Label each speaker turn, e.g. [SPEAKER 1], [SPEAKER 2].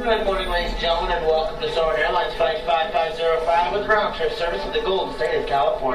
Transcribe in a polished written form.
[SPEAKER 1] Good morning, ladies and gentlemen, and welcome to Soarin' Airlines Flight 5505 with round trip service to the Golden State of California.